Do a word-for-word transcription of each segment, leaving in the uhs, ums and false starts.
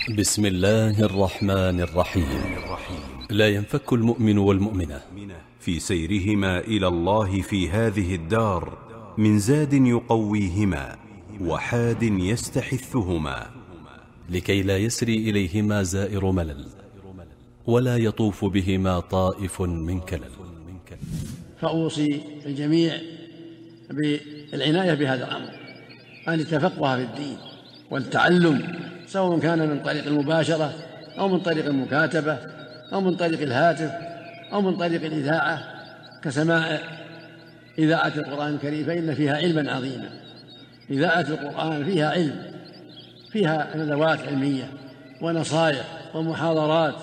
بسم الله الرحمن الرحيم. لا ينفك المؤمن والمؤمنة في سيرهما إلى الله في هذه الدار من زاد يقويهما وحاد يستحثهما، لكي لا يسري إليهما زائر ملل ولا يطوف بهما طائف من كلل. فأوصي الجميع بالعناية بهذا الأمر، أن يتفقه في الدين والتعلم، سواء كان من طريق المباشرة أو من طريق المكاتبة أو من طريق الهاتف أو من طريق الإذاعة كسماع إذاعة القرآن الكريم، فإن فيها علما عظيما. إذاعة القرآن فيها علم، فيها ندوات علمية ونصائح ومحاضرات.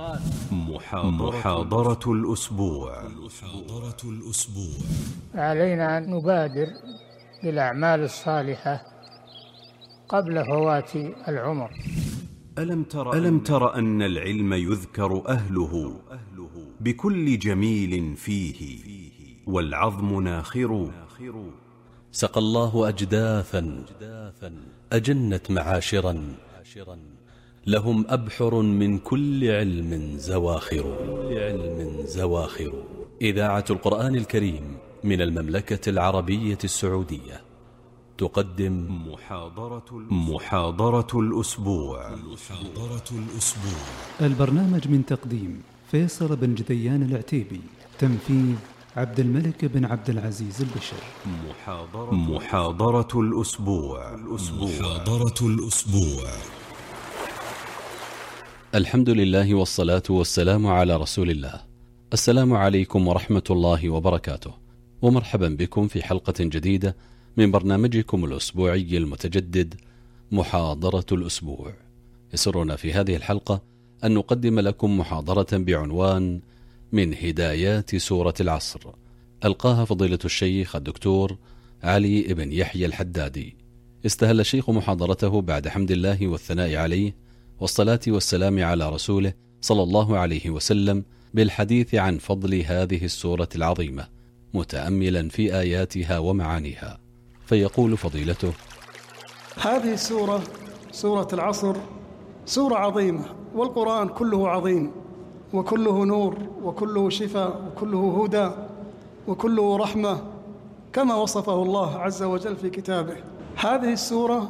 محاضرة الأسبوع. محاضرة الأسبوع. علينا أن نبادر بالأعمال الصالحة قبل فوات العمر. ألم تر, ألم تر أن العلم يذكر أهله بكل جميل فيه والعظم ناخر. سقى الله أجداثا أجنت معاشرا، لهم أبحر من كل علم زواخر. زواخر. إذاعة القرآن الكريم من المملكة العربية السعودية تقدم محاضرة, محاضرة الأسبوع. محاضرة الأسبوع. البرنامج من تقديم فيصل بن جذيان العتيبي، تنفيذ عبد الملك بن عبد العزيز البشر. محاضرة, محاضرة الأسبوع. محاضرة الأسبوع. الحمد لله والصلاة والسلام على رسول الله. السلام عليكم ورحمة الله وبركاته، ومرحبا بكم في حلقة جديدة من برنامجكم الأسبوعي المتجدد محاضرة الأسبوع. يسرنا في هذه الحلقة أن نقدم لكم محاضرة بعنوان من هدايات سورة العصر، ألقاها فضيلة الشيخ الدكتور علي بن يحيى الحدادي. استهل الشيخ محاضرته بعد حمد الله والثناء عليه والصلاة والسلام على رسوله صلى الله عليه وسلم بالحديث عن فضل هذه السورة العظيمة، متأملا في آياتها ومعانيها. فيقول فضيلته: هذه السورة سورة العصر سورة عظيمة، والقرآن كله عظيم، وكله نور، وكله شفاء، وكله هدى، وكله رحمة، كما وصفه الله عز وجل في كتابه. هذه السورة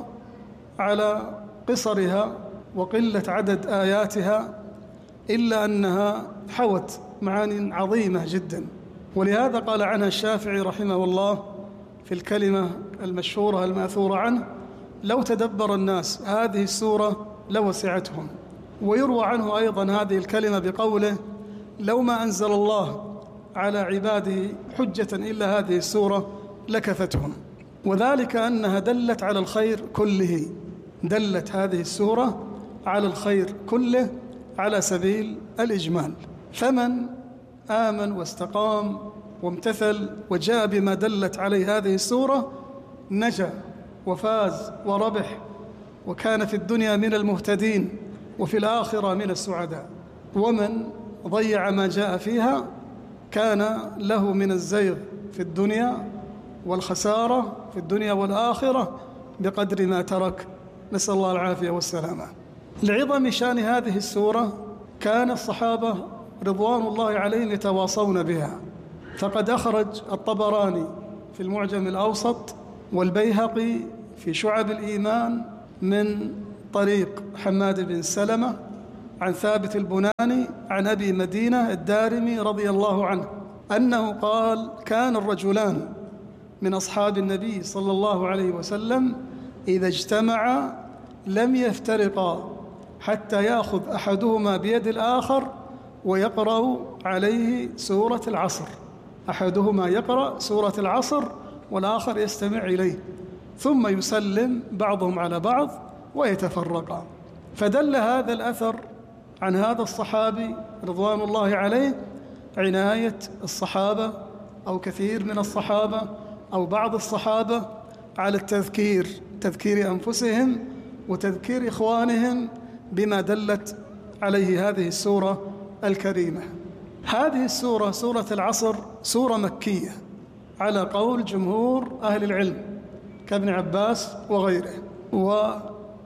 على قصرها وقلة عدد آياتها إلا أنها حوت معاني عظيمة جدا، ولهذا قال عنها الشافعي رحمه الله في الكلمة المشهورة المأثورة عنه: لو تدبر الناس هذه السورة لوسعتهم. ويروى عنه أيضا هذه الكلمة بقوله: لو ما أنزل الله على عباده حجة إلا هذه السورة لكفتهم. وذلك أنها دلت على الخير كله، دلت هذه السورة على الخير كله على سبيل الإجمال. فمن آمن واستقام وامتثل وجاء بما دلت عليه هذه السورة نجا وفاز وربح، وكان في الدنيا من المهتدين وفي الآخرة من السعداء. ومن ضيع ما جاء فيها كان له من الزيغ في الدنيا والخسارة في الدنيا والآخرة بقدر ما ترك، نسأل الله العافية والسلامة. لعظم شان هذه السورة كان الصحابة رضوان الله عليهم يتواصون بها، فقد أخرج الطبراني في المعجم الأوسط والبيهقي في شعب الإيمان من طريق حماد بن سلمة عن ثابت البناني عن أبي مدينة الدارمي رضي الله عنه أنه قال: كان الرجلان من أصحاب النبي صلى الله عليه وسلم إذا اجتمعا لم يفترقا حتى يأخذ أحدهما بيد الآخر ويقرأ عليه سورة العصر. أحدهما يقرأ سورة العصر والآخر يستمع إليه، ثم يسلم بعضهم على بعض ويتفرقا. فدل هذا الأثر عن هذا الصحابي رضوان الله عليه عناية الصحابة أو كثير من الصحابة أو بعض الصحابة على التذكير، تذكير أنفسهم وتذكير إخوانهم بما دلت عليه هذه السورة الكريمة. هذه السورة سورة العصر سورة مكية على قول جمهور أهل العلم كابن عباس وغيره،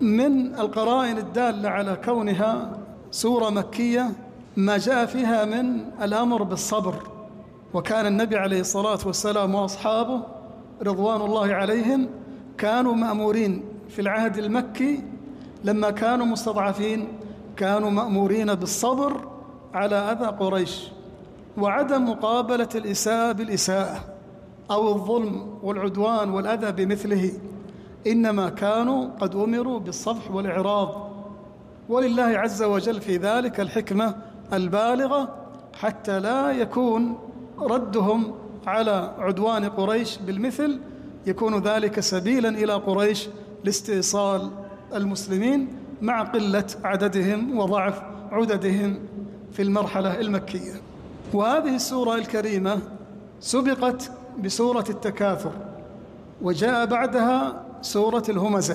من القرائن الدالة على كونها سورة مكية ما جاء فيها من الأمر بالصبر، وكان النبي عليه الصلاة والسلام وأصحابه رضوان الله عليهم كانوا مأمورين في العهد المكي لما كانوا مستضعفين، كانوا مأمورين بالصبر على أذى قريش وعدم مقابلة الإساءة بالإساءة أو الظلم والعدوان والأذى بمثله، إنما كانوا قد أمروا بالصفح والإعراض، ولله عز وجل في ذلك الحكمة البالغة حتى لا يكون ردهم على عدوان قريش بالمثل يكون ذلك سبيلا إلى قريش لاستئصال المسلمين مع قلة عددهم وضعف عددهم في المرحلة المكية. وهذه السورة الكريمة سبقت بسورة التكاثر، وجاء بعدها سورة الهمزة،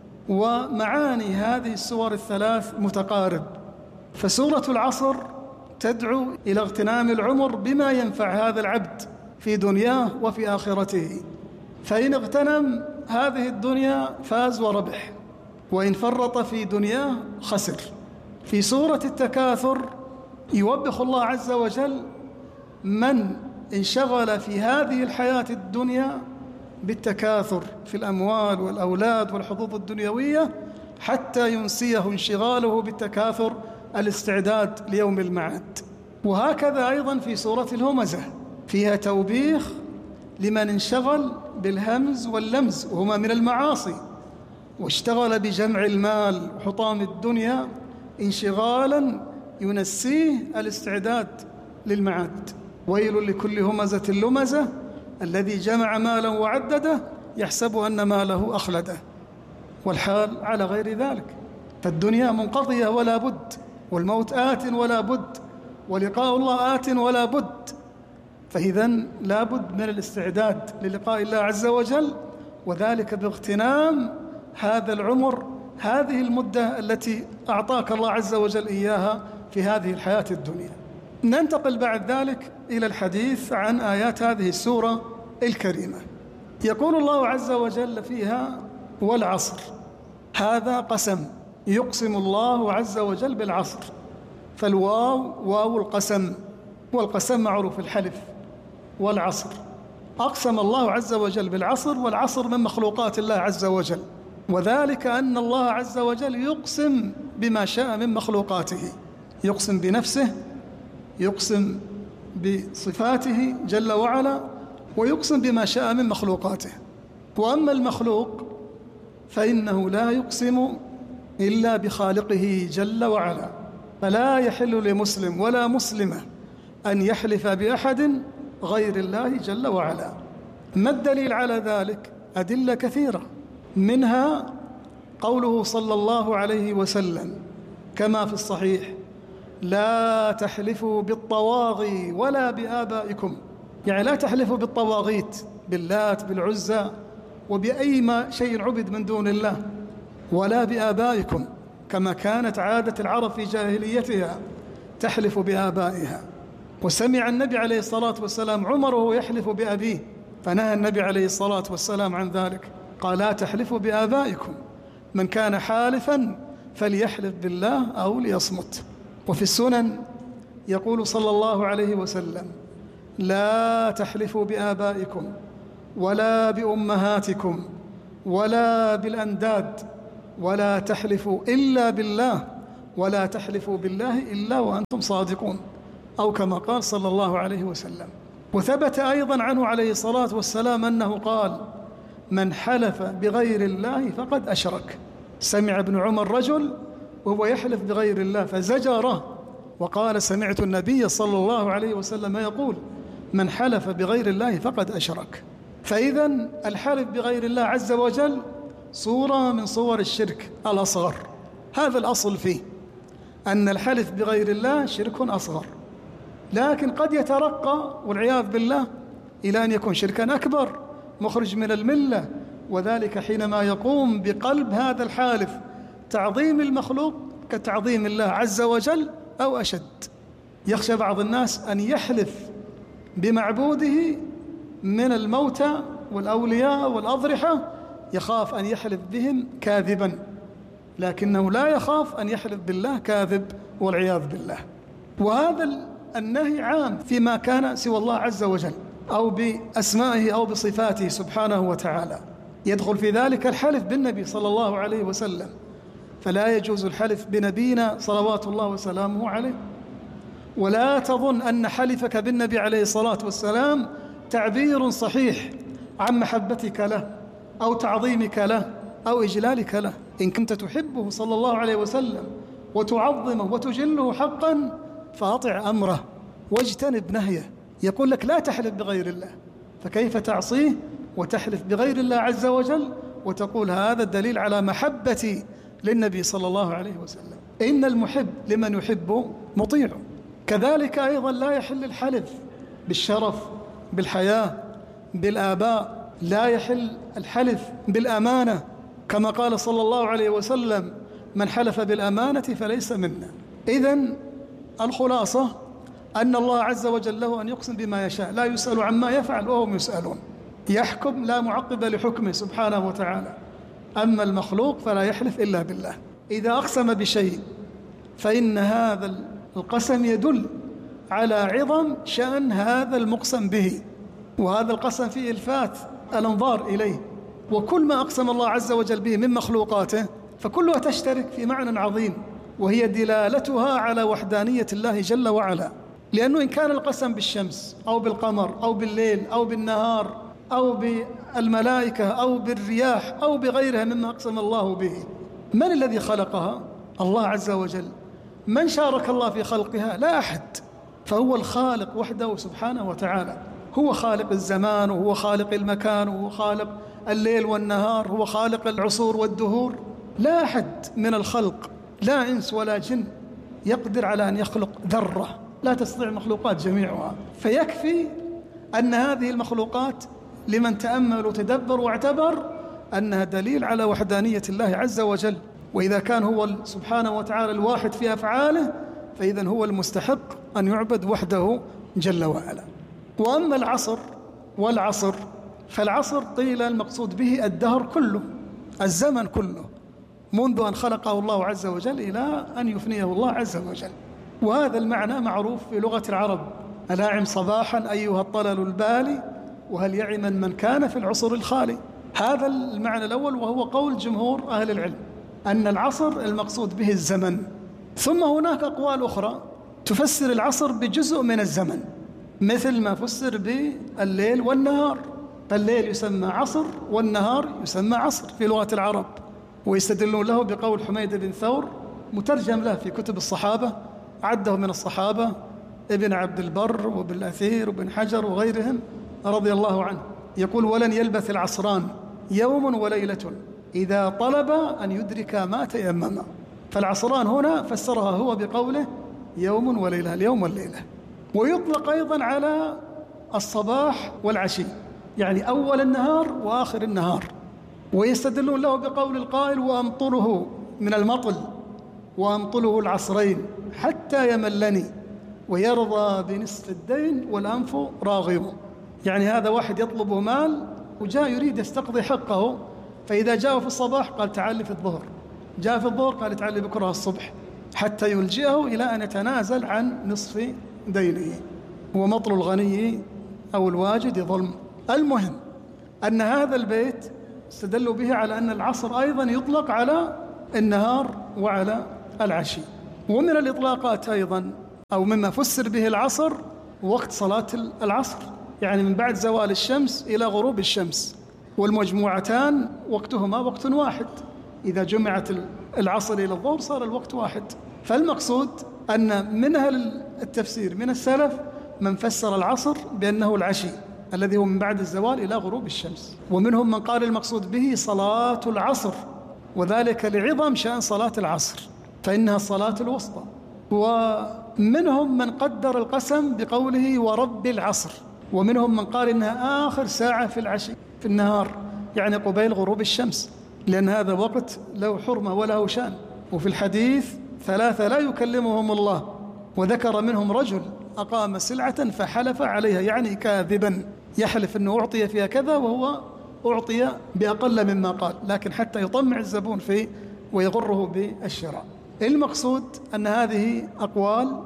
ومعاني هذه السور الثلاث متقارب. فسورة العصر تدعو إلى اغتنام العمر بما ينفع هذا العبد في دنياه وفي آخرته، فإن اغتنم هذه الدنيا فاز وربح، وإن فرط في دنياه خسر. في سورة التكاثر يوبخ الله عز وجل من انشغل في هذه الحياة الدنيا بالتكاثر في الأموال والأولاد والحظوظ الدنيوية حتى ينسيه انشغاله بالتكاثر الاستعداد ليوم المعاد. وهكذا أيضا في سورة الهمزة فيها توبيخ لمن انشغل بالهمز واللمز وهما من المعاصي، واشتغل بجمع المال وحطام الدنيا انشغالا ينسيه الاستعداد للمعاد. ويل لكل همزة لمزة الذي جمع مالا وعدده يحسب أن ماله أخلده، والحال على غير ذلك. فالدنيا منقضية ولا بد، والموت آت ولا بد، ولقاء الله آت ولا بد، فإذن لا بد من الاستعداد للقاء الله عز وجل، وذلك باغتنام هذا العمر، هذه المدة التي أعطاك الله عز وجل إياها في هذه الحياة الدنيا. ننتقل بعد ذلك إلى الحديث عن آيات هذه السورة الكريمة. يقول الله عز وجل فيها: والعصر. هذا قسم، يقسم الله عز وجل بالعصر، فالواو واو القسم، والقسم معروف الحلف. والعصر أقسم الله عز وجل بالعصر، والعصر من مخلوقات الله عز وجل، وذلك أن الله عز وجل يقسم بما شاء من مخلوقاته، يقسم بنفسه، يقسم بصفاته جل وعلا، ويقسم بما شاء من مخلوقاته. وأما المخلوق فإنه لا يقسم إلا بخالقه جل وعلا، فلا يحل لمسلم ولا مسلمة أن يحلف بأحد غير الله جل وعلا. ما الدليل على ذلك؟ أدلة كثيرة، منها قوله صلى الله عليه وسلم كما في الصحيح: لا تحلفوا بالطواغي ولا بآبائكم، يعني لا تحلفوا بالطواغيت، باللات بالعزى وبأي ما شيء عبد من دون الله، ولا بآبائكم، كما كانت عادة العرب في جاهليتها تحلف بآبائها. وسمع النبي عليه الصلاة والسلام عمر وهو يحلف بأبيه، فنهى النبي عليه الصلاة والسلام عن ذلك، قال: لا تحلفوا بآبائكم، من كان حالفا فليحلف بالله أو ليصمت. وفي السنن يقول صلى الله عليه وسلم: لا تحلفوا بآبائكم ولا بأمهاتكم ولا بالأنداد، ولا تحلفوا إلا بالله، ولا تحلفوا بالله إلا وأنتم صادقون، أو كما قال صلى الله عليه وسلم. وثبت أيضا عنه عليه الصلاة والسلام أنه قال: من حلف بغير الله فقد أشرك. سمع ابن عمر رجل وهو يحلف بغير الله فزجره وقال: سمعت النبي صلى الله عليه وسلم يقول: من حلف بغير الله فقد أشرك. فإذا الحلف بغير الله عز وجل صورة من صور الشرك الأصغر، هذا الأصل فيه، أن الحلف بغير الله شرك أصغر، لكن قد يترقى والعياذ بالله إلى أن يكون شركا أكبر مخرج من الملة، وذلك حينما يقوم بقلب هذا الحالف تعظيم المخلوق كتعظيم الله عز وجل أو أشد. يخشى بعض الناس أن يحلف بمعبوده من الموتى والأولياء والأضرحة، يخاف أن يحلف بهم كاذبا، لكنه لا يخاف أن يحلف بالله كاذب والعياذ بالله. وهذا النهي عام فيما كان سوى الله عز وجل أو بأسمائه أو بصفاته سبحانه وتعالى، يدخل في ذلك الحلف بالنبي صلى الله عليه وسلم، فلا يجوز الحلف بنبينا صلوات الله وسلامه عليه. ولا تظن أن حلفك بالنبي عليه الصلاة والسلام تعبير صحيح عن محبتك له أو تعظيمك له أو إجلالك له. إن كنت تحبه صلى الله عليه وسلم وتعظمه وتجله حقا فأطع أمره واجتنب نهيه. يقول لك لا تحلف بغير الله، فكيف تعصيه وتحلف بغير الله عز وجل وتقول هذا الدليل على محبتي للنبي صلى الله عليه وسلم؟ إن المحب لمن يحب مطيع. كذلك أيضا لا يحل الحلف بالشرف، بالحياة، بالآباء. لا يحل الحلف بالأمانة، كما قال صلى الله عليه وسلم من حلف بالأمانة فليس منا. إذن الخلاصة أن الله عز وجل له أن يقسم بما يشاء، لا يسأل عما يفعل وهم يسألون. يحكم لا معقب لحكمه سبحانه وتعالى. أما المخلوق فلا يحلف إلا بالله. إذا أقسم بشيء فإن هذا القسم يدل على عظم شأن هذا المقسم به، وهذا القسم فيه إلفات الأنظار إليه. وكل ما أقسم الله عز وجل به من مخلوقاته فكلها تشترك في معنى عظيم، وهي دلالتها على وحدانية الله جل وعلا. لأنه إن كان القسم بالشمس أو بالقمر أو بالليل أو بالنهار أو بالملائكة أو بالرياح أو بغيرها مما أقسم الله به، من الذي خلقها؟ الله عز وجل. من شارك الله في خلقها؟ لا أحد. فهو الخالق وحده سبحانه وتعالى. هو خالق الزمان، وهو خالق المكان، وهو خالق الليل والنهار، هو خالق العصور والدهور. لا أحد من الخلق، لا إنس ولا جن، يقدر على أن يخلق ذرة. لا تستطيع المخلوقات جميعها. فيكفي أن هذه المخلوقات لمن تأمل وتدبر واعتبر أنها دليل على وحدانية الله عز وجل. وإذا كان هو سبحانه وتعالى الواحد في أفعاله فإذن هو المستحق أن يعبد وحده جل وعلا. وأما العصر والعصر فالعصر قيل المقصود به الدهر كله، الزمن كله، منذ أن خلقه الله عز وجل إلى أن يفنيه الله عز وجل. وهذا المعنى معروف في لغة العرب: ألاعم صباحا أيها الطلل البالي، وهل يعما من كان في العصر الخالي. هذا المعنى الأول، وهو قول جمهور أهل العلم أن العصر المقصود به الزمن. ثم هناك أقوال أخرى تفسر العصر بجزء من الزمن، مثل ما فسر بالليل والنهار. فالليل يسمى عصر والنهار يسمى عصر في لغة العرب. ويستدلون له بقول حميد بن ثور مترجم له في كتب الصحابة، عده من الصحابة ابن عبد البر وابن الأثير وابن حجر وغيرهم رضي الله عنه، يقول: ولن يلبث العصران يوم وليلة إذا طلب أن يدرك ما تيمم. فالعصران هنا فسرها هو بقوله يوم وليلة، اليوم والليلة. ويطلق أيضا على الصباح والعشي، يعني أول النهار وآخر النهار. ويستدلون له بقول القائل: وأمطره من المطل وأمطله العصرين حتى يملني ويرضى بنصف الدين والأنف راغم. يعني هذا واحد يطلب مال وجاء يريد يستقضي حقه، فإذا جاء في الصباح قال تعال لي في الظهر، جاء في الظهر قال تعال لي بكرة الصبح، حتى يلجئه إلى أن يتنازل عن نصف دينه. ومطل الغني أو الواجد ظلم. المهم أن هذا البيت استدلوا به على أن العصر أيضا يطلق على النهار وعلى العشي. ومن الإطلاقات أيضا أو مما فسر به العصر وقت صلاة العصر، يعني من بعد زوال الشمس إلى غروب الشمس، والمجموعتان وقتهما وقت واحد. إذا جمعت العصر إلى الظهر صار الوقت واحد. فالمقصود أن من أهل التفسير من السلف من فسر العصر بأنه العشي الذي هو من بعد الزوال إلى غروب الشمس، ومنهم من قال المقصود به صلاة العصر، وذلك لعظم شأن صلاة العصر فإنها الصلاة الوسطى. ومنهم من قدر القسم بقوله ورب العصر، ومنهم من قال إنها آخر ساعة في العشي في النهار، يعني قبيل غروب الشمس، لأن هذا وقت له حرمة وله شأن. وفي الحديث ثلاثة لا يكلمهم الله، وذكر منهم رجل أقام سلعة فحلف عليها، يعني كاذبا، يحلف أنه أعطي فيها كذا وهو أعطي بأقل مما قال، لكن حتى يطمع الزبون في ويغره بالشراء. المقصود أن هذه أقوال،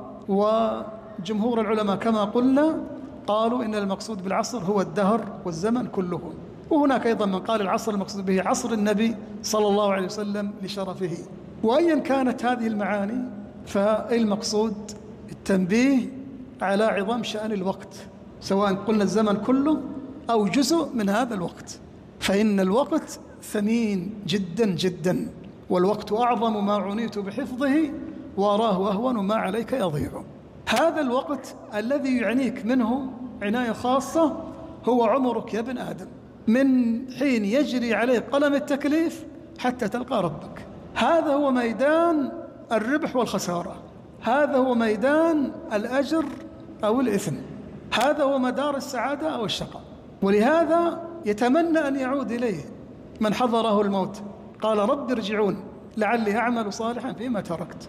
وجمهور العلماء كما قلنا قالوا إن المقصود بالعصر هو الدهر والزمن كله. وهناك أيضا من قال العصر المقصود به عصر النبي صلى الله عليه وسلم لشرفه. وأيا كانت هذه المعاني فالمقصود التنبيه على عظم شأن الوقت، سواء قلنا الزمن كله أو جزء من هذا الوقت، فإن الوقت ثمين جدا جدا، والوقت أعظم ما عنيت بحفظه وأراه أهون ما عليك يضيع. هذا الوقت الذي يعنيك منه عناية خاصة هو عمرك يا ابن آدم، من حين يجري عليه قلم التكليف حتى تلقى ربك. هذا هو ميدان الربح والخسارة، هذا هو ميدان الأجر أو الإثم، هذا هو مدار السعادة أو الشقاء. ولهذا يتمنى أن يعود إليه من حضره الموت، قال رب ارجعون لعلي أعمل صالحا فيما تركت.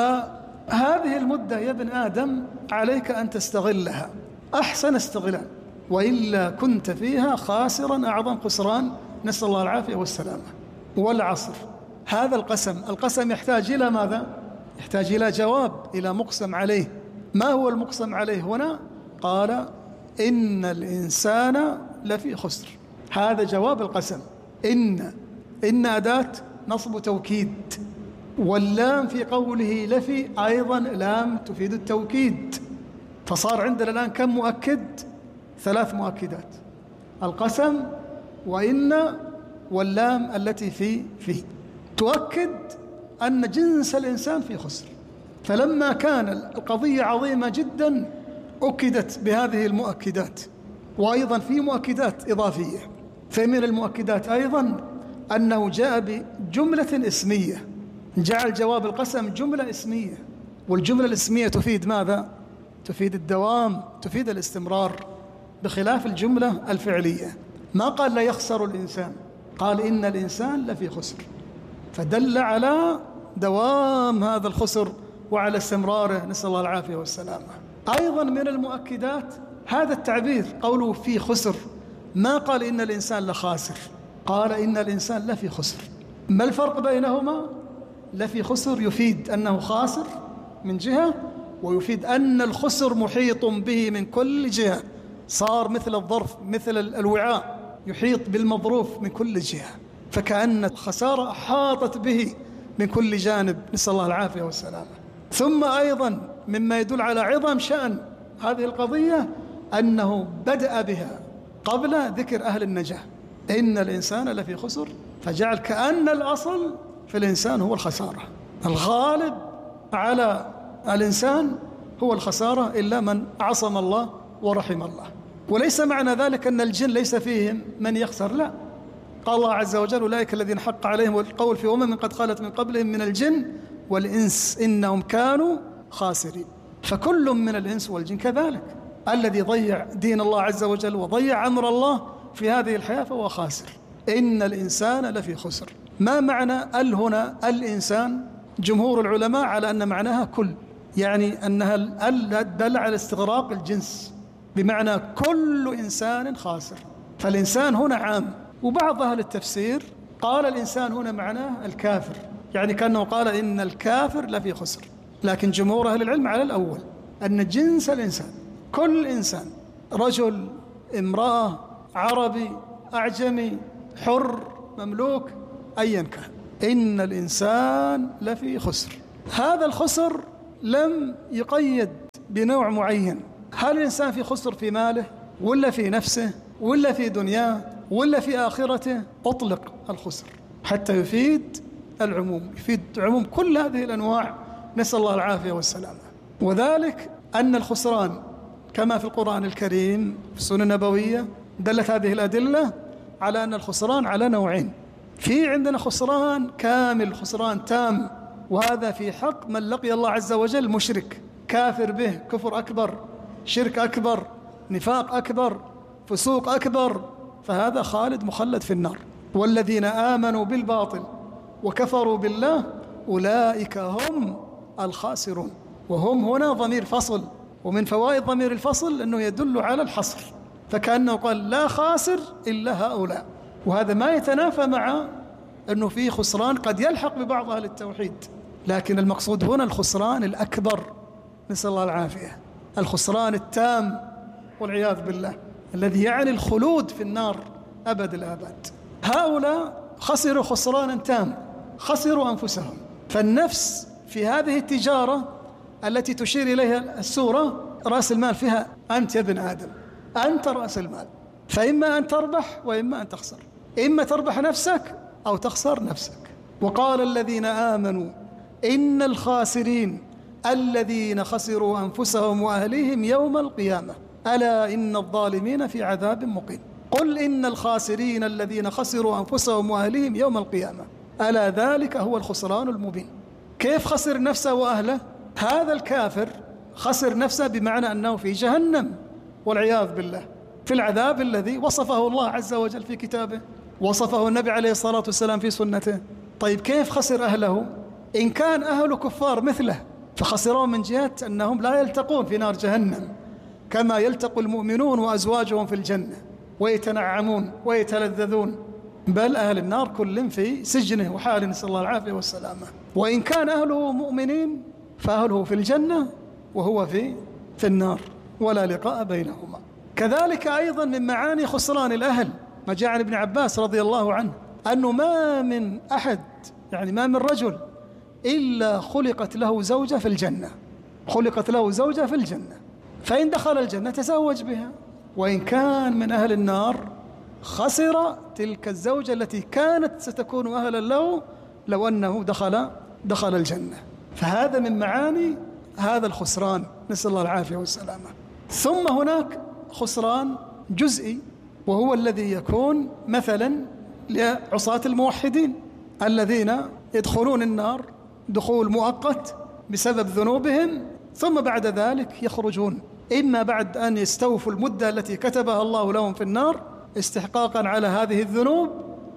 فهذه المدة يا ابن آدم عليك أن تستغلها أحسن استغلال، وإلا كنت فيها خاسرا أعظم خسران، نسأل الله العافية والسلامة. والعصر هذا القسم، القسم يحتاج إلى ماذا؟ يحتاج إلى جواب، إلى مقسم عليه. ما هو المقسم عليه هنا؟ قال إن الإنسان لفي خسر. هذا جواب القسم. إن إن أداة نصب توكيد، واللام في قوله لفي أيضا لام تفيد التوكيد، فصار عندنا الآن كم مؤكد؟ ثلاث مؤكدات: القسم وإن واللام التي في في تؤكد أن جنس الإنسان في خسر. فلما كان القضية عظيمة جدا أكدت بهذه المؤكدات، وأيضا في مؤكدات إضافية. فمن المؤكدات أيضا أنه جاء بجملة اسمية، جعل جواب القسم جملة اسمية، والجملة الاسمية تفيد ماذا؟ تفيد الدوام، تفيد الاستمرار، بخلاف الجملة الفعلية. ما قال لا يخسر الإنسان، قال إن الإنسان لفي خسر، فدل على دوام هذا الخسر وعلى استمراره، نسأل الله العافية والسلامة. أيضا من المؤكدات هذا التعبير، قوله في خسر، ما قال إن الإنسان لخاسر، قال إن الإنسان لفي خسر. ما الفرق بينهما؟ لفي خسر يفيد أنه خاسر من جهة، ويفيد أن الخسر محيط به من كل جهة، صار مثل الظرف، مثل الوعاء يحيط بالمظروف من كل جهة، فكأن الخسارة أحاطت به من كل جانب، نسأل الله العافية والسلامة. ثم أيضا مما يدل على عظم شأن هذه القضية أنه بدأ بها قبل ذكر أهل النجاة، إن الإنسان لفي خسر، فجعل كأن الأصل في الإنسان هو الخسارة، الغالب على الإنسان هو الخسارة إلا من عصم الله ورحم الله. وليس معنى ذلك أن الجن ليس فيهم من يخسر، لا. قال الله عز وجل أولئك الذين حق عليهم القول في أمم قد خلت من قبلهم من الجن والإنس إنهم كانوا خاسرين. فكل من الإنس والجن كذلك، الذي ضيع دين الله عز وجل وضيع أمر الله في هذه الحياة فهو خاسر. إن الإنسان لفي خسر. ما معنى ال هنا الإنسان؟ جمهور العلماء على أن معناها كل، يعني أنها ال دل على استغراق الجنس، بمعنى كل إنسان خاسر، فالإنسان هنا عام. وبعض أهل التفسير قال الإنسان هنا معناه الكافر، يعني كأنه قال إن الكافر لفي خسر. لكن جمهور أهل العلم على الأول، أن جنس الإنسان كل إنسان، رجل، امرأة، عربي، أعجمي، حر، مملوك، أيا كان، إن الإنسان لفي خسر. هذا الخسر لم يقيد بنوع معين، هل الإنسان في خسر في ماله ولا في نفسه ولا في دنياه ولا في آخرته؟ أطلق الخسر حتى يفيد العموم، يفيد عموم كل هذه الأنواع، نسأل الله العافية والسلامة. وذلك أن الخسران كما في القرآن الكريم في السنة النبوية دلت هذه الأدلة على أن الخسران على نوعين. في عندنا خسران كامل، خسران تام، وهذا في حق من لقي الله عز وجل مشرك، كافر به كفر أكبر، شرك أكبر، نفاق أكبر، فسوق أكبر، فهذا خالد مخلد في النار. والذين آمنوا بالباطل وكفروا بالله أولئك هم الخاسرون. وهم هنا ضمير فصل، ومن فوائد ضمير الفصل أنه يدل على الحصر، فكأنه قال لا خاسر إلا هؤلاء. وهذا ما يتنافى مع أنه في خسران قد يلحق ببعض أهل التوحيد، لكن المقصود هنا الخسران الأكبر، نسأل الله العافية، الخسران التام والعياذ بالله، الذي يعني الخلود في النار أبد الآباد. هؤلاء خسروا خسرانا تام، خسروا أنفسهم. فالنفس في هذه التجارة التي تشير إليها السورة رأس المال فيها أنت يا ابن آدم، أنت رأس المال، فإما أن تربح وإما أن تخسر، إما تربح نفسك أو تخسر نفسك. وقال الذين آمنوا إن الخاسرين الذين خسروا أنفسهم وأهليهم يوم القيامة ألا إن الظالمين في عذاب مقيم. قل إن الخاسرين الذين خسروا أنفسهم وأهليهم يوم القيامة ألا ذلك هو الخسران المبين. كيف خسر نفسه وأهله؟ هذا الكافر خسر نفسه بمعنى أنه في جهنم والعياذ بالله، في العذاب الذي وصفه الله عز وجل في كتابه، وصفه النبي عليه الصلاة والسلام في سنته. طيب كيف خسر أهله؟ إن كان أهل كفار مثله فخسروا من جهة أنهم لا يلتقون في نار جهنم كما يلتقي المؤمنون وأزواجهم في الجنة ويتنعمون ويتلذذون، بل أهل النار كل في سجنه وحال، نسأل الله العافية والسلامة. وإن كان أهله مؤمنين فأهله في الجنة وهو في في النار، ولا لقاء بينهما. كذلك أيضا من معاني خسران الأهل ما جاء عن ابن عباس رضي الله عنه أنه ما من أحد، يعني ما من رجل إلا خلقت له زوجة في الجنة، خلقت له زوجة في الجنة، فإن دخل الجنة تزوج بها، وإن كان من أهل النار خسر تلك الزوجة التي كانت ستكون أهلا له لو أنه دخل دخل الجنة. فهذا من معاني هذا الخسران، نسأل الله العافية والسلامة. ثم هناك خسران جزئي، وهو الذي يكون مثلا لعصاة الموحدين الذين يدخلون النار دخول مؤقت بسبب ذنوبهم، ثم بعد ذلك يخرجون، إما بعد أن يستوفوا المدة التي كتبها الله لهم في النار استحقاقا على هذه الذنوب،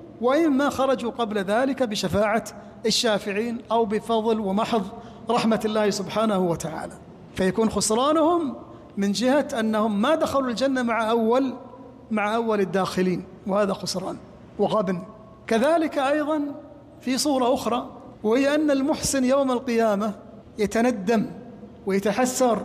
وإما خرجوا قبل ذلك بشفاعة الشافعين أو بفضل ومحض رحمة الله سبحانه وتعالى. فيكون خسرانهم من جهة أنهم ما دخلوا الجنة مع أول مع أول الداخلين، وهذا خسران وغبن. كذلك أيضا في صورة أخرى، وهي أن المحسن يوم القيامة يتندم ويتحسر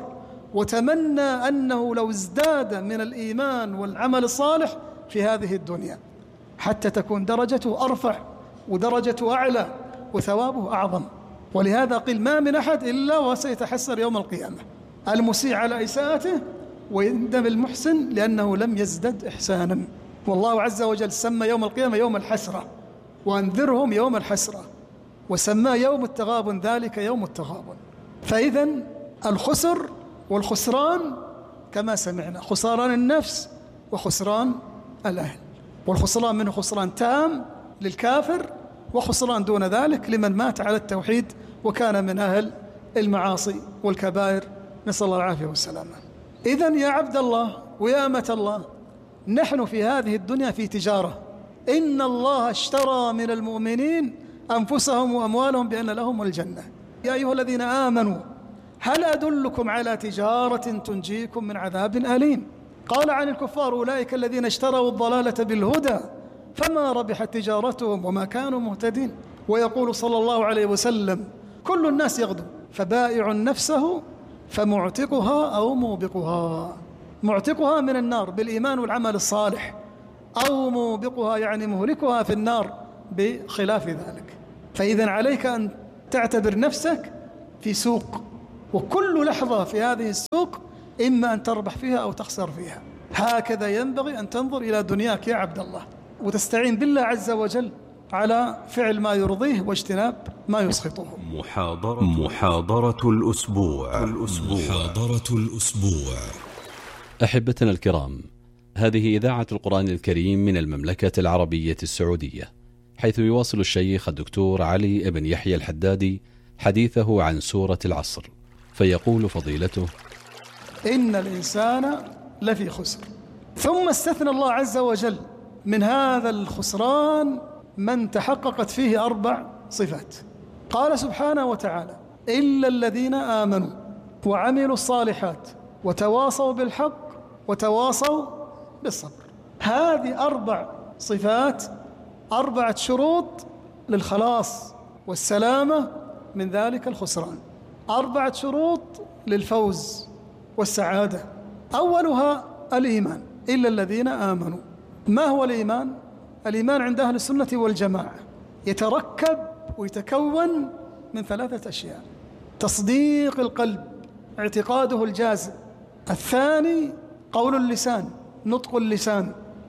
وتمنى أنه لو ازداد من الإيمان والعمل الصالح في هذه الدنيا حتى تكون درجته أرفع ودرجته أعلى وثوابه أعظم. ولهذا قيل ما من أحد إلا وسيتحسر يوم القيامة، المسيء على إساءته ويندم المحسن لأنه لم يزدد إحسانا. والله عز وجل سمى يوم القيامة يوم الحسرة، وأنذرهم يوم الحسرة، وسمى يوم التغابن ذلك يوم التغابن. فإذا الخسر والخسران كما سمعنا خسران النفس وخسران الأهل، والخسران منه خسران تام للكافر، وخسران دون ذلك لمن مات على التوحيد وكان من أهل المعاصي والكبائر، نسأل الله العافية والسلامة. إذن يا عبد الله ويا أمة الله، نحن في هذه الدنيا في تجارة، إن الله اشترى من المؤمنين أنفسهم وأموالهم بأن لهم الجنة. يا أيها الذين آمنوا هل أدلكم على تجارة تنجيكم من عذاب أليم؟ قال عن الكفار أولئك الذين اشتروا الضلالة بالهدى فما ربحت تجارتهم وما كانوا مهتدين. ويقول صلى الله عليه وسلم كل الناس يغدو فبائع نفسه فمعتقها أو موبقها، معتقها من النار بالإيمان والعمل الصالح، أو موبقها يعني مهلكها في النار بخلاف ذلك. فإذا عليك أن تعتبر نفسك في سوق، وكل لحظة في هذه السوق إما أن تربح فيها أو تخسر فيها. هكذا ينبغي أن تنظر إلى دنياك يا عبد الله، وتستعين بالله عز وجل على فعل ما يرضيه واجتناب ما يسخطه. محاضرة محاضرة الأسبوع الأسبوع محاضرة الأسبوع. أحبتنا الكرام، هذه إذاعة القرآن الكريم من المملكة العربية السعودية، حيث يواصل الشيخ الدكتور علي بن يحيى الحدادي حديثه عن سورة العصر، فيقول فضيلته: إن الإنسان لفي خسر. ثم استثنى الله عز وجل من هذا الخسران من تحققت فيه أربع صفات. قال سبحانه وتعالى: إلا الذين آمنوا وعملوا الصالحات وتواصوا بالحق وتواصوا بالصبر. هذه أربع صفات، أربعة شروط للخلاص والسلامة من ذلك الخسران. أربعة شروط للفوز والسعادة. أولها الإيمان، إلا الذين آمنوا. ما هو الإيمان؟ الإيمان عند أهل السنة والجماعة يتركب ويتكون من ثلاثة أشياء: تصديق القلب، اعتقاده الجازم. الثاني قول اللسان، نطق اللسان.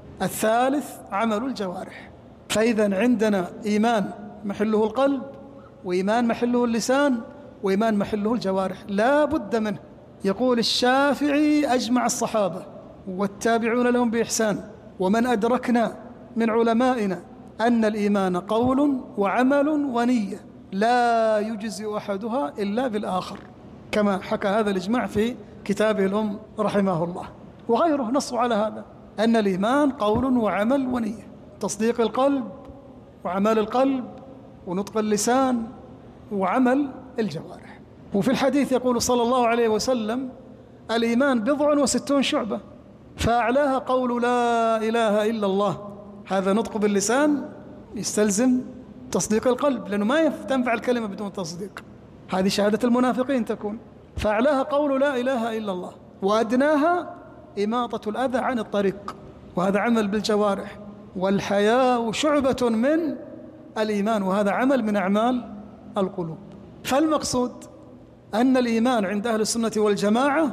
الثالث عمل الجوارح. فإذا عندنا إيمان محله القلب، وإيمان محله اللسان، وإيمان محله الجوارح، لا بد منه. يقول الشافعي: أجمع الصحابة والتابعون لهم بإحسان ومن أدركنا من علمائنا أن الإيمان قول وعمل ونية، لا يجزئ أحدها إلا بالآخر، كما حكى هذا الإجماع في كتابه الأم رحمه الله. وغيره نصوا على هذا، أن الإيمان قول وعمل ونية، تصديق القلب وعمل القلب ونطق اللسان وعمل الجوارح. وفي الحديث يقول صلى الله عليه وسلم: الإيمان بضع وستون شعبة، فأعلاها قول لا إله إلا الله. هذا نطق باللسان يستلزم تصديق القلب، لأنه ما تنفع الكلمة بدون تصديق، هذه شهادة المنافقين تكون. فأعلاها قول لا إله إلا الله، وأدناها إماطة الأذى عن الطريق، وهذا عمل بالجوارح. والحياء شعبة من الإيمان، وهذا عمل من أعمال القلوب. فالمقصود أن الإيمان عند أهل السنة والجماعة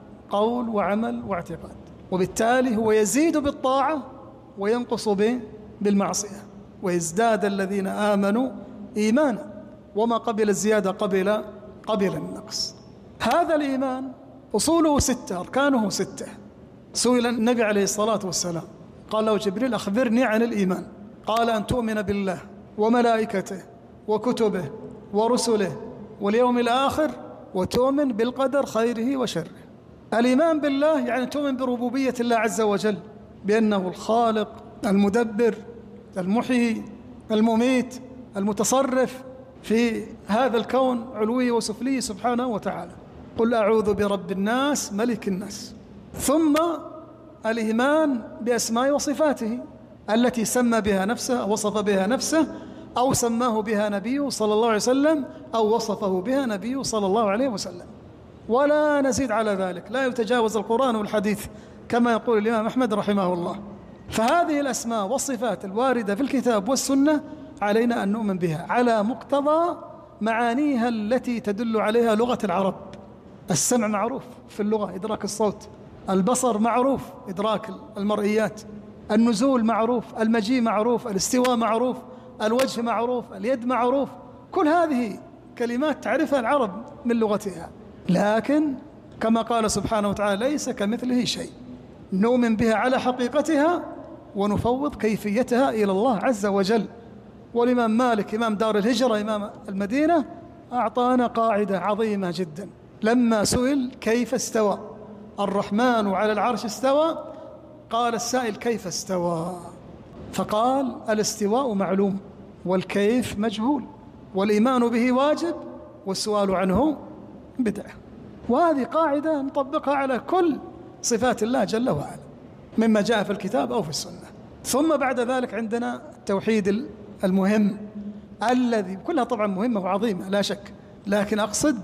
قول وعمل واعتقاد، وبالتالي هو يزيد بالطاعة وينقص بالمعصية. ويزداد الذين آمنوا إيمانا، وما قبل الزيادة قبل قبل النقص. هذا الإيمان أصوله ستة، أركانه ستة. سئل النبي عليه الصلاة والسلام، قال له جبريل: أخبرني عن الإيمان. قال: أن تؤمن بالله وملائكته وكتبه ورسله واليوم الآخر، وتؤمن بالقدر خيره وشره. الإيمان بالله يعني تؤمن بربوبية الله عز وجل، بأنه الخالق المدبر المحيي المميت المتصرف في هذا الكون علوي وسفلي سبحانه وتعالى. قل أعوذ برب الناس ملك الناس. ثم الإيمان بأسماء وصفاته التي سمى بها نفسه، وصف بها نفسه، أو سماه بها نبيه صلى الله عليه وسلم، أو وصفه بها نبيه صلى الله عليه وسلم، ولا نزيد على ذلك، لا يتجاوز القرآن والحديث كما يقول الإمام أحمد رحمه الله. فهذه الأسماء والصفات الواردة في الكتاب والسنة علينا أن نؤمن بها على مقتضى معانيها التي تدل عليها لغة العرب. السمع معروف في اللغة، إدراك الصوت. البصر معروف، إدراك المرئيات. النزول معروف، المجيء معروف، الاستواء معروف، الوجه معروف، اليد معروف. كل هذه كلمات تعرفها العرب من لغتها، لكن كما قال سبحانه وتعالى: ليس كمثله شيء. نؤمن بها على حقيقتها ونفوض كيفيتها إلى الله عز وجل. والإمام مالك إمام دار الهجرة إمام المدينة أعطانا قاعدة عظيمة جدا لما سئل كيف استوى الرحمن على العرش استوى، قال السائل: كيف استوى؟ فقال: الاستواء معلوم والكيف مجهول، والإيمان به واجب والسؤال عنه بدعة. وهذه قاعدة نطبقها على كل صفات الله جل وعلا مما جاء في الكتاب أو في السنة. ثم بعد ذلك عندنا التوحيد المهم الذي كلها طبعا مهمة وعظيمة لا شك، لكن أقصد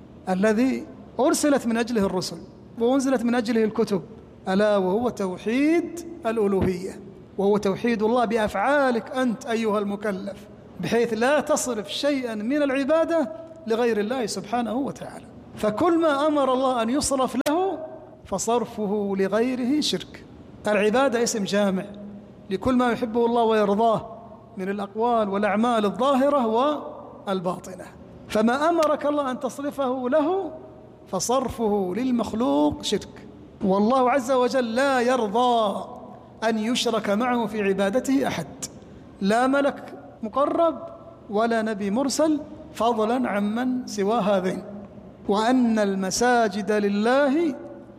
الذي أرسلت من أجله الرسل وأنزلت من أجله الكتب، ألا وهو توحيد الألوهية، وهو توحيد الله بأفعالك أنت أيها المكلف، بحيث لا تصرف شيئا من العبادة لغير الله سبحانه وتعالى. فكل ما أمر الله أن يصرف له فصرفه لغيره شرك. العبادة اسم جامع لكل ما يحبه الله ويرضاه من الأقوال والأعمال الظاهرة والباطنة. فما أمرك الله أن تصرفه له فصرفه للمخلوق شرك. والله عز وجل لا يرضى أن يشرك معه في عبادته أحد، لا ملك مقرب ولا نبي مرسل، فضلا عمن سوى هذين. وأن المساجد لله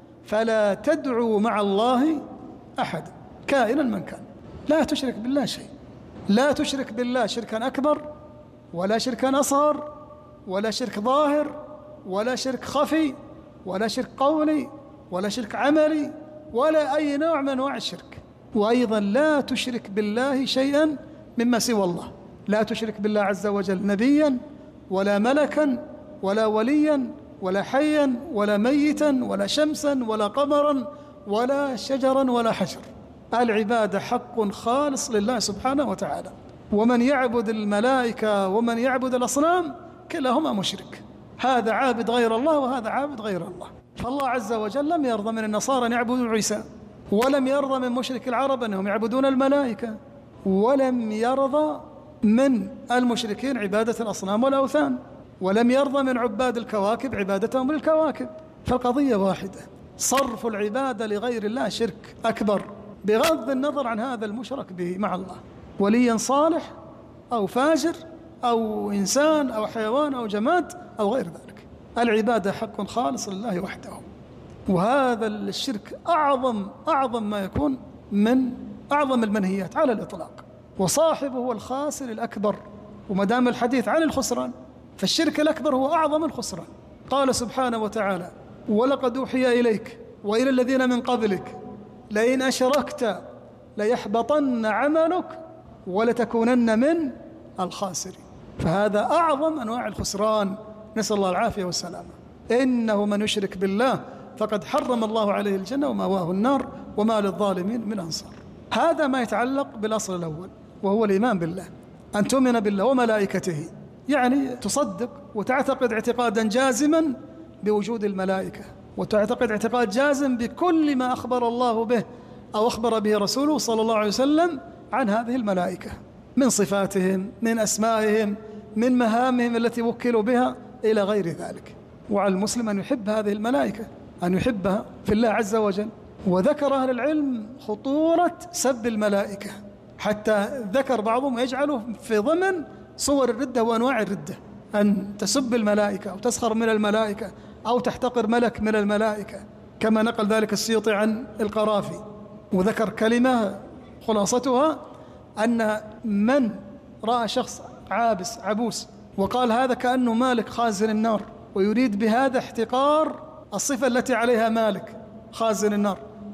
فلا تدعوا مع الله أحد كائنا من كان. لا تشرك بالله شيء، لا تشرك بالله شركا أكبر ولا شركا أصغر ولا شرك ظاهر ولا شرك خفي ولا شرك قولي ولا شرك عملي ولا أي نوع من أنواع الشرك. وأيضا لا تشرك بالله شيئا مما سوى الله، لا تشرك بالله عز وجل نبيا ولا ملكا ولا وليا ولا حيا ولا ميتا ولا شمسا ولا قمرا ولا شجرا ولا حجر. العبادة حق خالص لله سبحانه وتعالى، ومن يعبد الملائكة ومن يعبد الأصنام كلاهما مشرك، هذا عابد غير الله وهذا عابد غير الله. فالله عز وجل لم يرضى من النصارى أن يعبدوا عيسى، ولم يرضى من مشرك العرب أنهم يعبدون الملائكة، ولم يرضى من المشركين عبادة الأصنام والأوثان، ولم يرضى من عباد الكواكب عبادتهم للكواكب. فالقضية واحدة، صرف العبادة لغير الله شرك أكبر بغض النظر عن هذا المشرك به مع الله، وليا صالح أو فاجر أو إنسان أو حيوان أو جماد أو غير ذلك. العبادة حق خالص لله وحده، وهذا الشرك أعظم أعظم ما يكون من أعظم المنهيات على الإطلاق، وصاحبه هو الخاسر الأكبر. وما دام الحديث عن الخسران فالشرك الأكبر هو أعظم الخسران. قال سبحانه وتعالى: ولقد أوحي إليك وإلى الذين من قبلك لئن أشركت ليحبطن عملك ولتكونن من الخاسرين. فهذا أعظم أنواع الخسران، نسأل الله العافية والسلامة. إنه من يشرك بالله فقد حرم الله عليه الجنة ومأواه النار وما للظالمين من أنصار. هذا ما يتعلق بالأصل الأول، وهو الإيمان بالله، أن تؤمن بالله وملائكته، يعني تصدق وتعتقد اعتقادا جازما بوجود الملائكة، وتعتقد اعتقاد جازم بكل ما أخبر الله به أو أخبر به رسوله صلى الله عليه وسلم عن هذه الملائكة من صفاتهم، من أسمائهم، من مهامهم التي وكلوا بها إلى غير ذلك. وعلى المسلم أن يحب هذه الملائكة، أن يحبها في الله عز وجل. وذكر أهل العلم خطورة سب الملائكة، حتى ذكر بعضهم يجعله في ضمن صور الردة وأنواع الردة، أن تسب الملائكة أو تسخر من الملائكة أو تحتقر ملك من الملائكة، كما نقل ذلك السيوطي عن القرافي. وذكر كلمة خلاصتها أن من رأى شخص عابس عبوس وقال هذا كأنه مالك خازن النار، ويريد بهذا احتقار الصفة التي عليها مالك خازن النار،